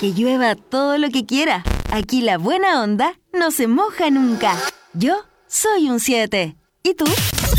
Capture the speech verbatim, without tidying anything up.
Que llueva todo lo que quiera. Aquí la buena onda no se moja nunca. Yo soy un siete. ¿Y tú?